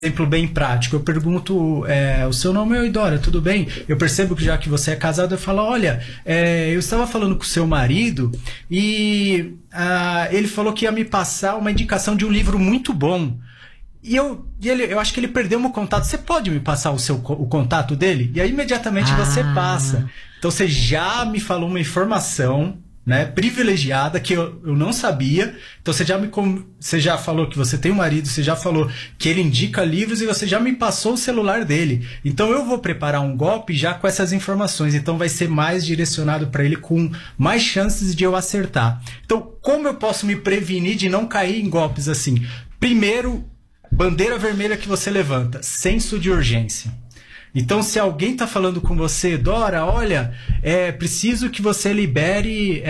Exemplo bem prático, eu pergunto, o seu nome é Eudora, tudo bem? Eu percebo que já que você é casado, eu falo, olha, eu estava falando com o seu marido e ele falou que ia me passar uma indicação de um livro muito bom. Eu acho que ele perdeu o meu contato. Você pode me passar o contato dele? E aí imediatamente você passa. Então você já me falou uma informação, né, privilegiada que eu não sabia. Então você já falou que você tem um marido, você já falou que ele indica livros e você já me passou o celular dele. Então eu vou preparar um golpe já com essas informações. Então vai ser mais direcionado para ele, com mais chances de eu acertar. Então, como eu posso me prevenir de não cair em golpes assim? Primeiro, bandeira vermelha que você levanta: senso de urgência. Então, se alguém está falando com você, Dora, olha, preciso que você libere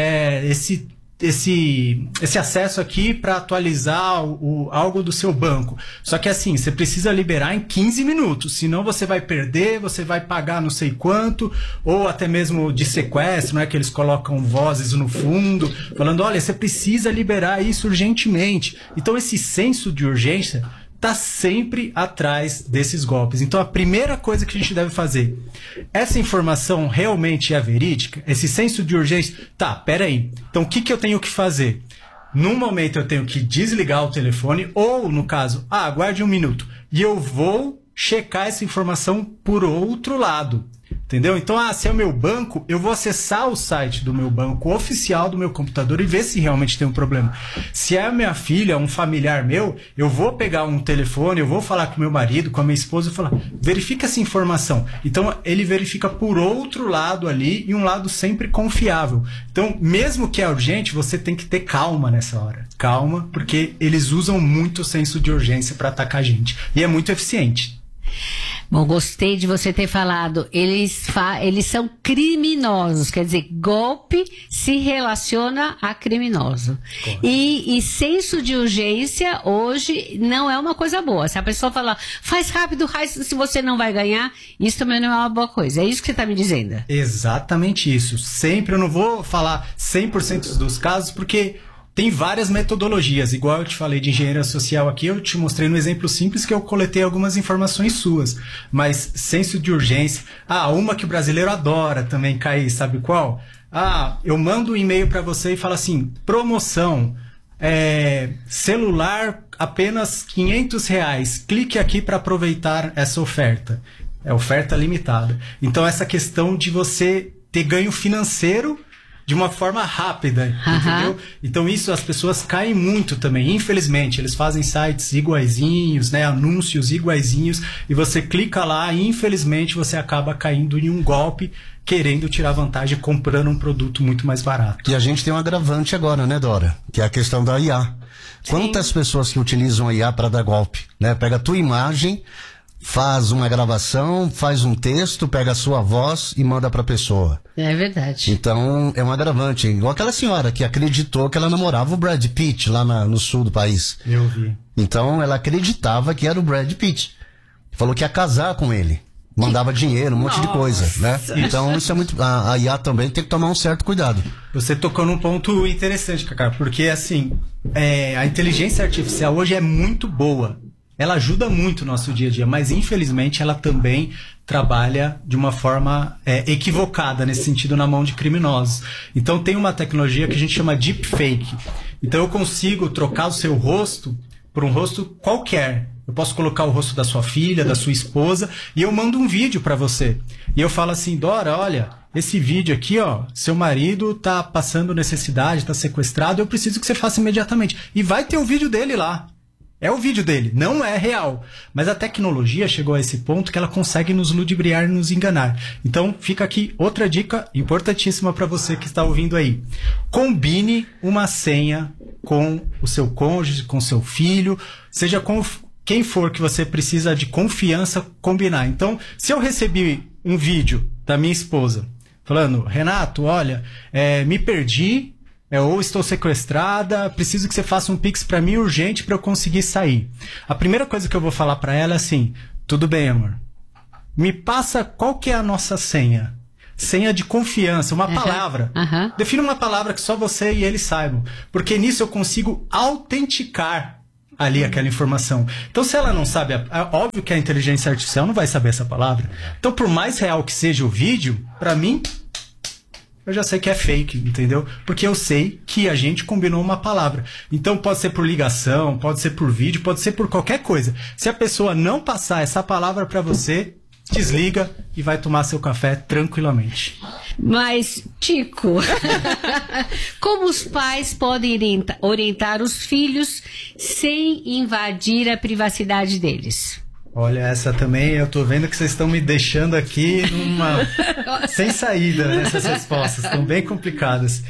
esse acesso aqui para atualizar algo do seu banco. Só que assim, você precisa liberar em 15 minutos, senão você vai perder, você vai pagar não sei quanto, ou até mesmo de sequestro, né, que eles colocam vozes no fundo, falando, olha, você precisa liberar isso urgentemente. Então, esse senso de urgência está sempre atrás desses golpes. Então, a primeira coisa que a gente deve fazer: essa informação realmente é verídica? Esse senso de urgência? Tá, peraí. Então, o que eu tenho que fazer? Num momento, eu tenho que desligar o telefone, ou, no caso, aguarde um minuto, e eu vou checar essa informação por outro lado. Entendeu? Então, se é o meu banco, eu vou acessar o site do meu banco oficial do meu computador e ver se realmente tem um problema. Se é a minha filha, um familiar meu, eu vou pegar um telefone, eu vou falar com o meu marido, com a minha esposa e falar, verifica essa informação. Então, ele verifica por outro lado ali, e um lado sempre confiável. Então, mesmo que é urgente, você tem que ter calma nessa hora. Calma, porque eles usam muito o senso de urgência para atacar a gente. E é muito eficiente. Bom, gostei de você ter falado, eles são criminosos, quer dizer, golpe se relaciona a criminoso. E senso de urgência hoje não é uma coisa boa. Se a pessoa falar, faz rápido, se você não vai ganhar, isso também não é uma boa coisa. É isso que você está me dizendo? Exatamente isso. Sempre, eu não vou falar 100% dos casos, porque tem várias metodologias, igual eu te falei de engenharia social aqui, eu te mostrei no exemplo simples que eu coletei algumas informações suas, mas senso de urgência, uma que o brasileiro adora também cair, sabe qual? Eu mando um e-mail para você e falo assim, promoção, celular apenas R$500, clique aqui para aproveitar essa oferta, é oferta limitada. Então essa questão de você ter ganho financeiro de uma forma rápida, entendeu? Então isso, as pessoas caem muito também, infelizmente. Eles fazem sites iguaizinhos, né, anúncios iguaizinhos, e você clica lá e infelizmente você acaba caindo em um golpe, querendo tirar vantagem, comprando um produto muito mais barato. E a gente tem um agravante agora, né, Dora? Que é a questão da IA. Sim. Quantas pessoas que utilizam a IA para dar golpe, né? Pega a tua imagem, faz uma gravação, faz um texto, pega a sua voz e manda pra pessoa. É verdade. Então, é um agravante. Igual aquela senhora que acreditou que ela namorava o Brad Pitt lá no sul do país. Eu vi. Então, ela acreditava que era o Brad Pitt. Falou que ia casar com ele. Mandava dinheiro, um monte de coisa, né? Então, isso é muito... A IA também tem que tomar um certo cuidado. Você tocou num ponto interessante, Cacá, porque, assim, a inteligência artificial hoje é muito boa. Ela ajuda muito o nosso dia a dia, mas infelizmente ela também trabalha de uma forma equivocada, nesse sentido, na mão de criminosos. Então tem uma tecnologia que a gente chama deepfake. Então eu consigo trocar o seu rosto por um rosto qualquer. Eu posso colocar o rosto da sua filha, da sua esposa, e eu mando um vídeo para você. E eu falo assim, Dora, olha, esse vídeo aqui, seu marido tá passando necessidade, tá sequestrado, eu preciso que você faça imediatamente. E vai ter o vídeo dele lá. É o vídeo dele, não é real. Mas a tecnologia chegou a esse ponto que ela consegue nos ludibriar e nos enganar. Então fica aqui outra dica importantíssima para você que está ouvindo aí. Combine uma senha com o seu cônjuge, com o seu filho, seja com quem for que você precisa de confiança combinar. Então, se eu recebi um vídeo da minha esposa falando, Renato, olha, me perdi, ou estou sequestrada, preciso que você faça um Pix para mim urgente para eu conseguir sair. A primeira coisa que eu vou falar para ela é assim, tudo bem, amor, me passa qual que é a nossa senha. Senha de confiança, uma palavra. Defina uma palavra que só você e ele saibam. Porque nisso eu consigo autenticar ali aquela informação. Então, se ela não sabe, é óbvio que a inteligência artificial não vai saber essa palavra. Então, por mais real que seja o vídeo, pra mim, eu já sei que é fake, entendeu? Porque eu sei que a gente combinou uma palavra. Então, pode ser por ligação, pode ser por vídeo, pode ser por qualquer coisa. Se a pessoa não passar essa palavra pra você, desliga e vai tomar seu café tranquilamente. Mas, Tico, como os pais podem orientar os filhos sem invadir a privacidade deles? Olha, essa também, eu tô vendo que vocês estão me deixando aqui sem saída nessas respostas, estão bem complicadas.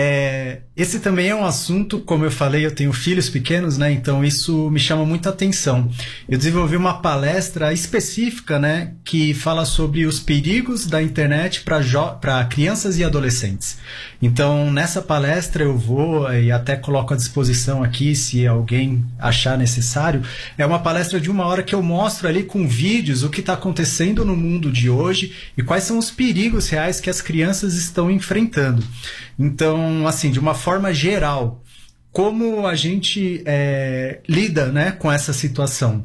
Esse também é um assunto, como eu falei, eu tenho filhos pequenos, né? Então isso me chama muita atenção. Eu desenvolvi uma palestra específica, né? Que fala sobre os perigos da internet para crianças e adolescentes. Então nessa palestra eu vou e até coloco à disposição aqui, se alguém achar necessário. É uma palestra de 1 hora que eu mostro ali com vídeos o que está acontecendo no mundo de hoje e quais são os perigos reais que as crianças estão enfrentando. Então, assim, de uma forma geral, como a gente lida, né, com essa situação?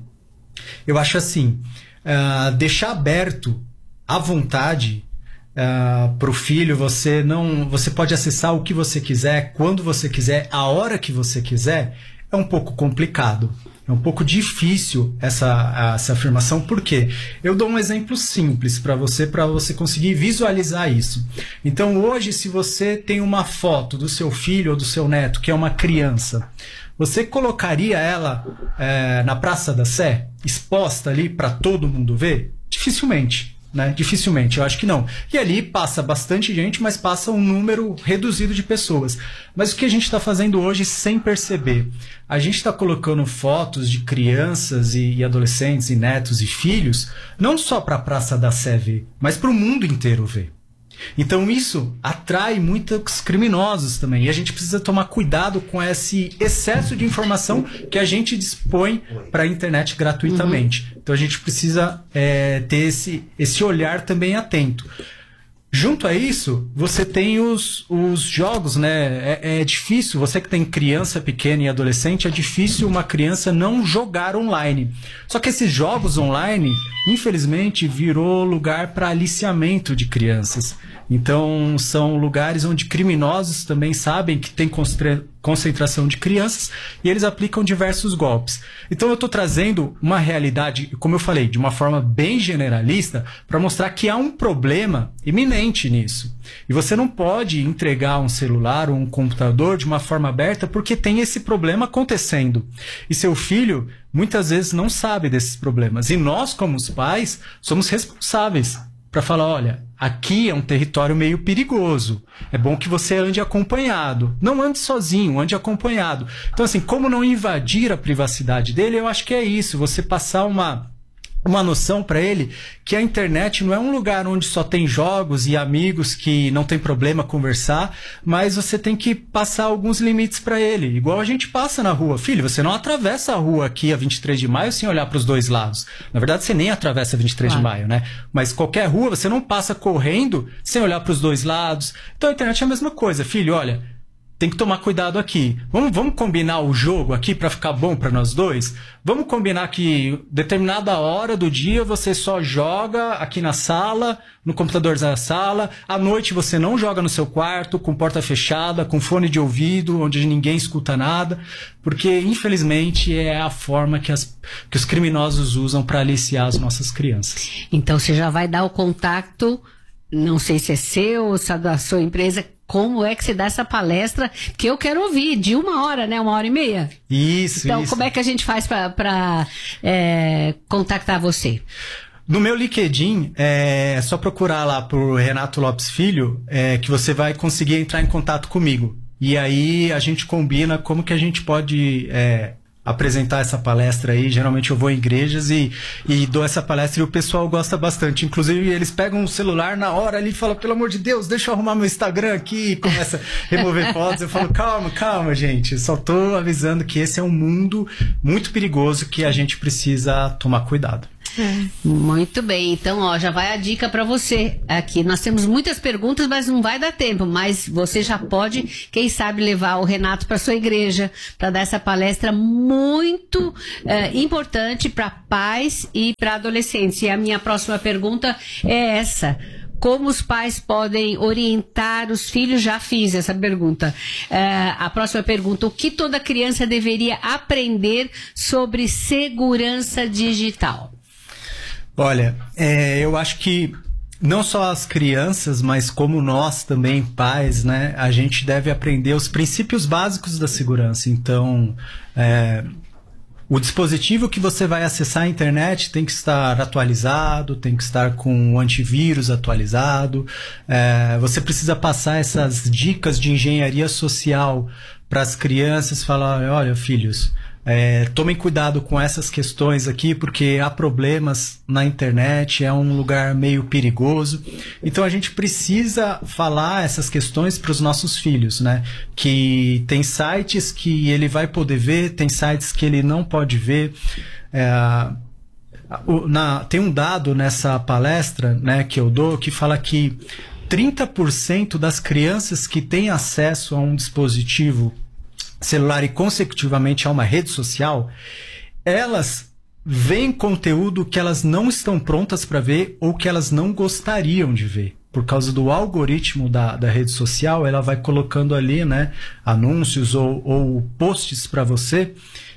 Eu acho assim, deixar aberto à vontade para o filho, você pode acessar o que você quiser, quando você quiser, a hora que você quiser, é um pouco complicado. É um pouco difícil essa afirmação, porque eu dou um exemplo simples para você conseguir visualizar isso. Então hoje, se você tem uma foto do seu filho ou do seu neto, que é uma criança, você colocaria ela na Praça da Sé, exposta ali para todo mundo ver? Dificilmente. Né? Dificilmente, eu acho que não. E ali passa bastante gente, mas passa um número reduzido de pessoas. Mas o que a gente está fazendo hoje sem perceber? A gente está colocando fotos de crianças e adolescentes e netos e filhos, não só para a Praça da Sé ver, mas para o mundo inteiro ver. Então isso atrai muitos criminosos também. E a gente precisa tomar cuidado com esse excesso de informação que a gente dispõe para a internet gratuitamente. Então a gente precisa ter esse olhar também atento. Junto a isso, você tem os jogos, né? É difícil, você que tem criança pequena e adolescente, é difícil uma criança não jogar online. Só que esses jogos online, infelizmente, virou lugar para aliciamento de crianças. Então, são lugares onde criminosos também sabem que tem concentração de crianças e eles aplicam diversos golpes. Então, eu estou trazendo uma realidade, como eu falei, de uma forma bem generalista, para mostrar que há um problema iminente nisso. E você não pode entregar um celular ou um computador de uma forma aberta porque tem esse problema acontecendo. E seu filho, muitas vezes, não sabe desses problemas. E nós, como os pais, somos responsáveis para falar, olha, aqui é um território meio perigoso. É bom que você ande acompanhado. Não ande sozinho, ande acompanhado. Então, assim, como não invadir a privacidade dele, eu acho que é isso. Você passar uma noção para ele que a internet não é um lugar onde só tem jogos e amigos que não tem problema conversar, mas você tem que passar alguns limites para ele, igual a gente passa na rua. Filho, você não atravessa a rua aqui a 23 de maio sem olhar para os dois lados. Na verdade, você nem atravessa a 23 de maio, né? Mas qualquer rua, você não passa correndo sem olhar para os dois lados. Então a internet é a mesma coisa. Filho, olha, tem que tomar cuidado aqui. Vamos combinar o jogo aqui para ficar bom para nós dois? Vamos combinar que determinada hora do dia você só joga aqui na sala, no computador da sala. À noite você não joga no seu quarto, com porta fechada, com fone de ouvido, onde ninguém escuta nada. Porque, infelizmente, é a forma que os criminosos usam para aliciar as nossas crianças. Então você já vai dar o contato, não sei se é seu ou se é da sua empresa. Como é que você dá essa palestra? Que eu quero ouvir, de 1 hora, né? 1h30. Isso, então, isso. Como é que a gente faz para contactar você? No meu LinkedIn, é só procurar lá por Renato Lopes Filho, que você vai conseguir entrar em contato comigo. E aí a gente combina como que a gente pode apresentar essa palestra aí. Geralmente eu vou em igrejas e dou essa palestra e o pessoal gosta bastante. Inclusive, eles pegam o celular na hora ali e falam, pelo amor de Deus, deixa eu arrumar meu Instagram aqui, e começa a remover fotos. Eu falo, calma, gente. Só tô avisando que esse é um mundo muito perigoso que a gente precisa tomar cuidado. Muito bem, então já vai a dica para você aqui. Nós temos muitas perguntas, mas não vai dar tempo, mas você já pode, quem sabe, levar o Renato para sua igreja, para dar essa palestra muito importante para pais e para adolescentes. E a minha próxima pergunta é essa: como os pais podem orientar os filhos? Já fiz essa pergunta. A próxima pergunta: o que toda criança deveria aprender sobre segurança digital? Olha, eu acho que não só as crianças, mas como nós também, pais, né? A gente deve aprender os princípios básicos da segurança. Então, o dispositivo que você vai acessar a internet tem que estar atualizado, tem que estar com o antivírus atualizado. Você precisa passar essas dicas de engenharia social para as crianças, falar: olha, filhos, tomem cuidado com essas questões aqui, porque há problemas na internet, é um lugar meio perigoso. Então a gente precisa falar essas questões para os nossos filhos, né? Que tem sites que ele vai poder ver, tem sites que ele não pode ver. Tem um dado nessa palestra, né, que eu dou, que fala que 30% das crianças que têm acesso a um dispositivo celular e consecutivamente a uma rede social, elas veem conteúdo que elas não estão prontas para ver ou que elas não gostariam de ver. Por causa do algoritmo da rede social, ela vai colocando ali, né, anúncios ou posts para você,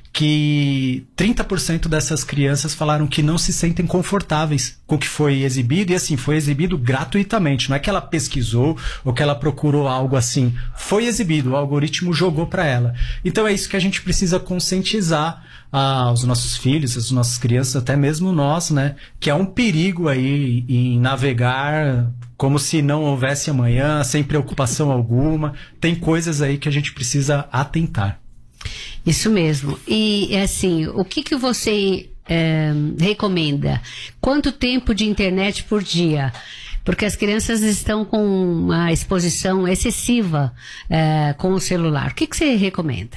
que 30% dessas crianças falaram que não se sentem confortáveis com o que foi exibido, e assim, foi exibido gratuitamente, não é que ela pesquisou ou que ela procurou algo assim, foi exibido, o algoritmo jogou para ela. Então é isso que a gente precisa conscientizar aos nossos filhos, às nossas crianças, até mesmo nós, né, que há um perigo aí em navegar como se não houvesse amanhã, sem preocupação alguma. Tem coisas aí que a gente precisa atentar. Isso mesmo. E assim, o que você recomenda? Quanto tempo de internet por dia? Porque as crianças estão com uma exposição excessiva com o celular. O que você recomenda?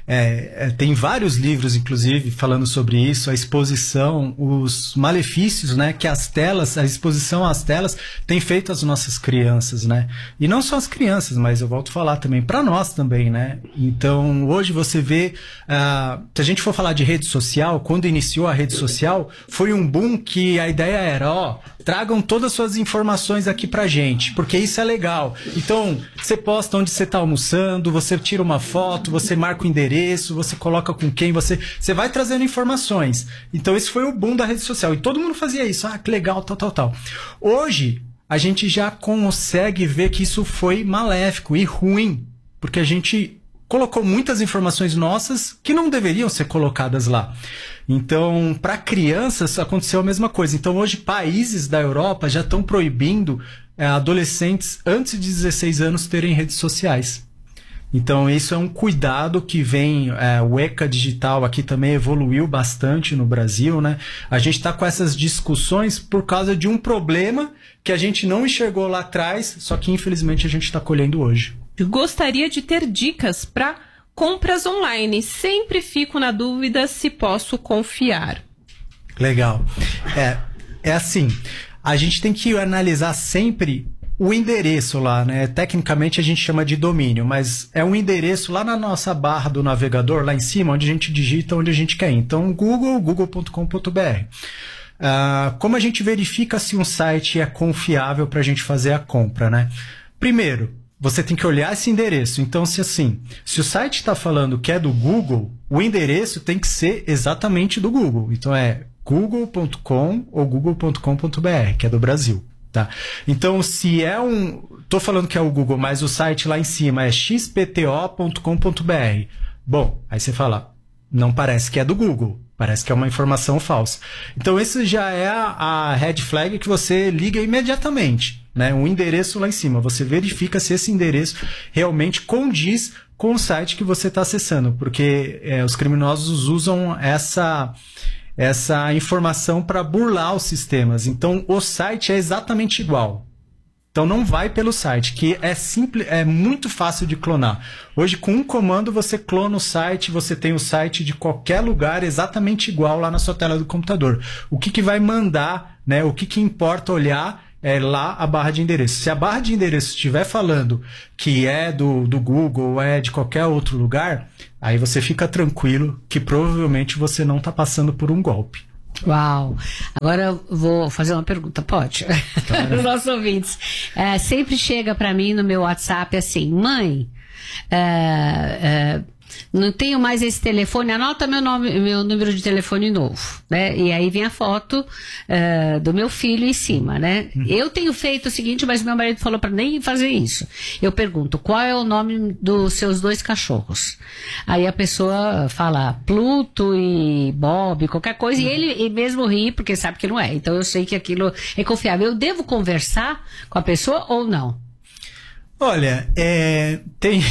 Tem vários livros, inclusive, falando sobre isso, a exposição, os malefícios, né, que a exposição às telas tem feito às nossas crianças, né? E não só as crianças, mas eu volto a falar também, para nós também, né? Então, hoje você vê, se a gente for falar de rede social, quando iniciou a rede social, foi um boom que a ideia era, tragam todas as suas informações aqui pra gente, porque isso é legal. Então, você posta onde você tá almoçando, você tira uma foto, você marca o endereço, você coloca com quem, você vai trazendo informações. Então, esse foi o boom da rede social. E todo mundo fazia isso. Que legal, tal. Hoje, a gente já consegue ver que isso foi maléfico e ruim, porque a gente colocou muitas informações nossas que não deveriam ser colocadas lá. Então, para crianças, aconteceu a mesma coisa. Então, hoje, países da Europa já estão proibindo adolescentes antes de 16 anos terem redes sociais. Então, isso é um cuidado que vem. O ECA Digital aqui também evoluiu bastante no Brasil, né? A gente está com essas discussões por causa de um problema que a gente não enxergou lá atrás, só que infelizmente a gente está colhendo hoje. Gostaria de ter dicas para compras online. Sempre fico na dúvida se posso confiar. Legal. É assim, a gente tem que analisar sempre o endereço lá, né? Tecnicamente a gente chama de domínio, mas é um endereço lá na nossa barra do navegador, lá em cima, onde a gente digita onde a gente quer ir. Então, google.com.br. Como a gente verifica se um site é confiável para a gente fazer a compra, né? Primeiro, você tem que olhar esse endereço. Então, se o site está falando que é do Google, o endereço tem que ser exatamente do Google. Então, é google.com ou google.com.br, que é do Brasil. Tá? Então, se tô falando que é o Google, mas o site lá em cima é xpto.com.br. Bom, aí você fala, não parece que é do Google, parece que é uma informação falsa. Então, esse já é a red flag que você liga imediatamente, né? Um endereço lá em cima, você verifica se esse endereço realmente condiz com o site que você está acessando, porque os criminosos usam essa informação para burlar os sistemas. Então, o site é exatamente igual. Então não vai pelo site, que é simples, é muito fácil de clonar. Hoje, com um comando, você clona o site, você tem o site de qualquer lugar exatamente igual lá na sua tela do computador. O que vai mandar, né? O que importa olhar é lá a barra de endereço. Se a barra de endereço estiver falando que é do Google ou é de qualquer outro lugar, aí você fica tranquilo que provavelmente você não está passando por um golpe. Uau! Agora eu vou fazer uma pergunta, pode? Para os nossos ouvintes. Sempre chega para mim no meu WhatsApp assim, mãe, não tenho mais esse telefone, anota meu número de telefone novo, né? E aí vem a foto do meu filho em cima, né? Eu tenho feito o seguinte, mas meu marido falou para nem fazer isso. Eu pergunto, qual é o nome dos seus 2 cachorros? Aí a pessoa fala Pluto e Bob, qualquer coisa, e ele mesmo ri, porque sabe que não é. Então eu sei que aquilo é confiável. Eu devo conversar com a pessoa ou não? Olha, tem...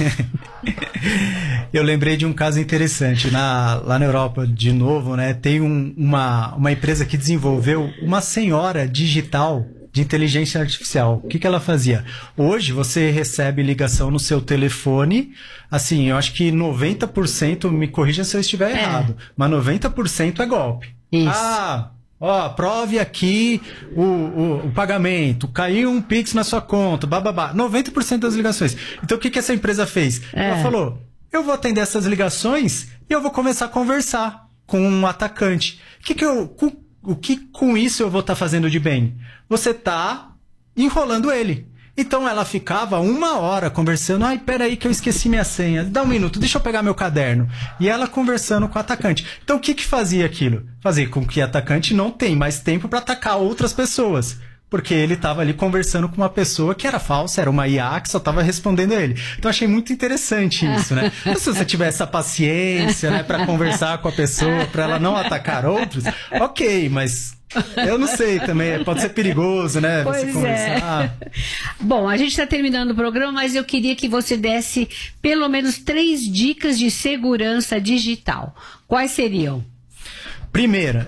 Eu lembrei de um caso interessante. Lá na Europa, de novo, né? Tem uma empresa que desenvolveu uma senhora digital de inteligência artificial. O que ela fazia? Hoje você recebe ligação no seu telefone, assim, eu acho que 90%, me corrija se eu estiver errado, mas 90% é golpe. Isso. Prove aqui o pagamento, caiu um Pix na sua conta, bababá. 90% das ligações. Então o que essa empresa fez? Ela falou, eu vou atender essas ligações e eu vou começar a conversar com um atacante. O que com isso eu vou estar fazendo de bem? Você está enrolando ele. Então ela ficava 1 hora conversando, peraí que eu esqueci minha senha, dá um minuto, deixa eu pegar meu caderno. E ela conversando com o atacante. Então o que fazia aquilo? Fazia com que o atacante não tenha mais tempo para atacar outras pessoas. Porque ele estava ali conversando com uma pessoa que era falsa, era uma IA que só estava respondendo a ele. Então achei muito interessante isso, né? Então, se você tiver essa paciência, né, para conversar com a pessoa, para ela não atacar outros, ok, mas... Eu não sei também, pode ser perigoso, né? Você conversar. Bom, a gente está terminando o programa, mas eu queria que você desse pelo menos 3 dicas de segurança digital. Quais seriam? Primeira,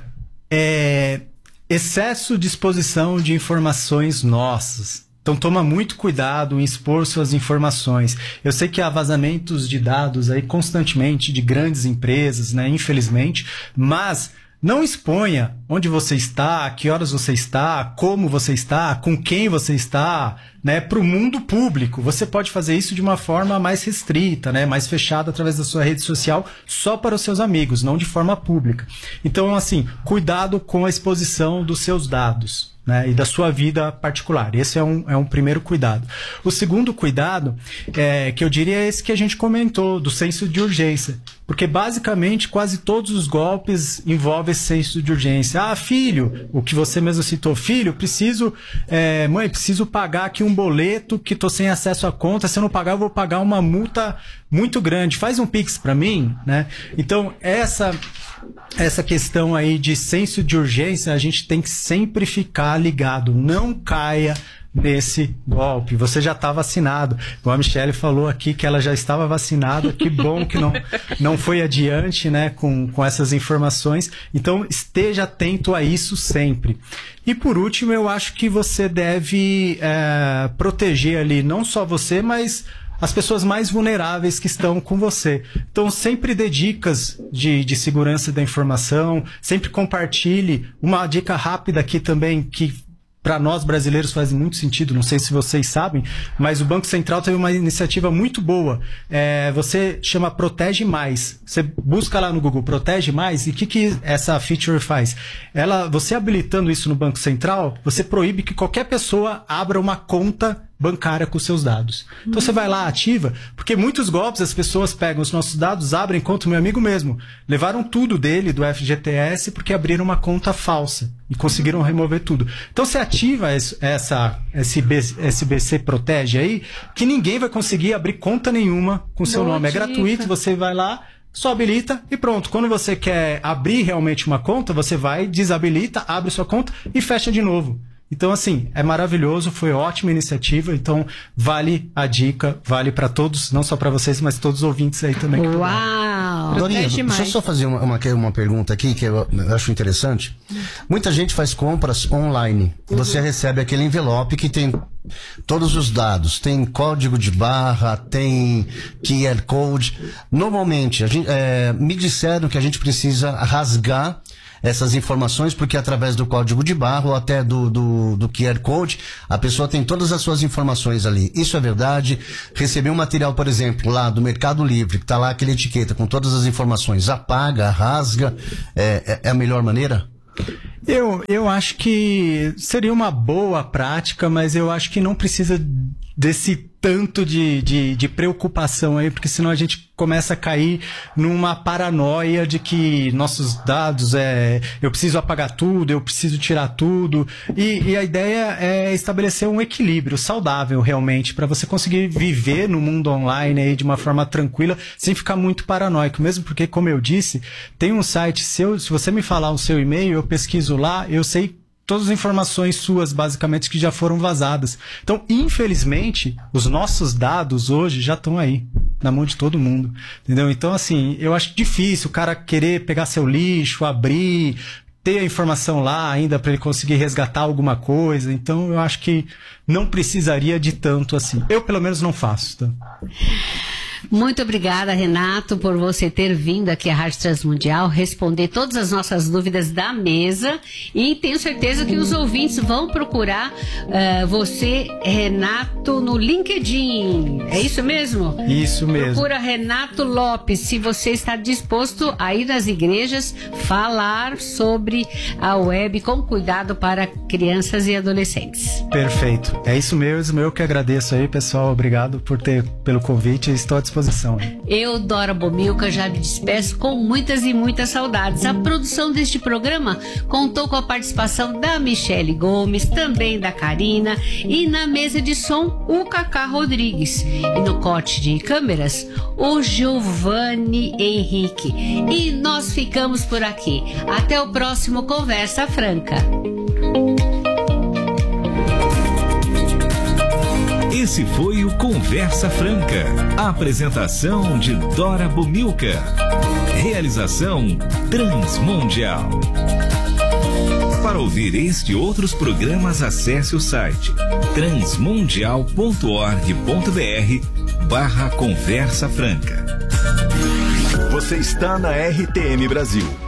excesso de exposição de informações nossas. Então toma muito cuidado em expor suas informações. Eu sei que há vazamentos de dados aí constantemente de grandes empresas, né? Infelizmente, mas... não exponha onde você está, que horas você está, como você está, com quem você está, né, para o mundo público. Você pode fazer isso de uma forma mais restrita, né, mais fechada através da sua rede social, só para os seus amigos, não de forma pública. Então, assim, cuidado com a exposição dos seus dados, né, e da sua vida particular. Esse é um primeiro cuidado. O segundo cuidado, que eu diria é esse que a gente comentou, do senso de urgência. Porque, basicamente, quase todos os golpes envolvem esse senso de urgência. Filho, o que você mesmo citou, filho, mãe, preciso pagar aqui um boleto que estou sem acesso à conta. Se eu não pagar, eu vou pagar uma multa muito grande. Faz um Pix para mim, né? Então, essa questão aí de senso de urgência, a gente tem que sempre ficar ligado. Não caia nesse golpe. Você já está vacinado. Como a Michele falou aqui que ela já estava vacinada. Que bom que não foi adiante, né, com essas informações. Então, esteja atento a isso sempre. E por último, eu acho que você deve proteger ali não só você, mas as pessoas mais vulneráveis que estão com você. Então, sempre dê dicas de segurança da informação, sempre compartilhe. Uma dica rápida aqui também, que para nós brasileiros faz muito sentido, não sei se vocês sabem, mas o Banco Central teve uma iniciativa muito boa. Você chama Protege Mais. Você busca lá no Google Protege Mais, e o que essa feature faz? Você habilitando isso no Banco Central, você proíbe que qualquer pessoa abra uma conta bancária com seus dados. Então você vai lá, ativa, porque muitos golpes as pessoas pegam os nossos dados, abrem conta, meu amigo mesmo, levaram tudo dele, do FGTS, porque abriram uma conta falsa e conseguiram remover tudo. Então você ativa essa SBC Protege aí, que ninguém vai conseguir abrir conta nenhuma com seu nome. É gratuito, você vai lá, só habilita e pronto. Quando você quer abrir realmente uma conta, você vai, desabilita, abre sua conta e fecha de novo. Então, assim, é maravilhoso, foi ótima iniciativa, então vale a dica, vale para todos, não só para vocês, mas todos os ouvintes aí também. Uau! Dorinha, deixa eu só fazer uma pergunta aqui que eu acho interessante. Muita gente faz compras online, você recebe aquele envelope que tem todos os dados, tem código de barra, tem QR Code. Normalmente, me disseram que a gente precisa rasgar essas informações, porque através do código de barra ou até do QR Code, a pessoa tem todas as suas informações ali. Isso é verdade. Receber um material, por exemplo, lá do Mercado Livre, que está lá aquela etiqueta com todas as informações, apaga, rasga, é a melhor maneira? Eu acho que seria uma boa prática, mas eu acho que não precisa desse tanto de preocupação aí, porque senão a gente começa a cair numa paranoia de que nossos dados eu preciso apagar tudo, eu preciso tirar tudo, e a ideia é estabelecer um equilíbrio saudável realmente, para você conseguir viver no mundo online aí de uma forma tranquila, sem ficar muito paranoico, mesmo porque, como eu disse, tem um site seu, se você me falar o seu e-mail, eu pesquiso lá, eu sei todas as informações suas, basicamente, que já foram vazadas. Então, infelizmente, os nossos dados hoje já estão aí, na mão de todo mundo. Entendeu? Então, assim, eu acho difícil o cara querer pegar seu lixo, abrir, ter a informação lá ainda para ele conseguir resgatar alguma coisa. Então, eu acho que não precisaria de tanto assim. Eu, pelo menos, não faço. Tá? Muito obrigada, Renato, por você ter vindo aqui à Rádio Transmundial, responder todas as nossas dúvidas da mesa, e tenho certeza que os ouvintes vão procurar você, Renato, no LinkedIn. É isso mesmo? Isso mesmo. Procura Renato Lopes, se você está disposto a ir nas igrejas falar sobre a web com cuidado para crianças e adolescentes. Perfeito. É isso mesmo. Eu que agradeço aí, pessoal. Obrigado pelo convite. Estou à disposição. Eu, Dora Bomilca, já me despeço com muitas e muitas saudades. A produção deste programa contou com a participação da Michele Gomes, também da Karina, e na mesa de som o Cacá Rodrigues, e no corte de câmeras o Giovanni Henrique. E nós ficamos por aqui. Até o próximo Conversa Franca. Esse foi o Conversa Franca. A apresentação de Dora Bomilca. Realização Transmundial. Para ouvir este e outros programas, acesse o site transmundial.org.br/Conversa Franca. Você está na RTM Brasil.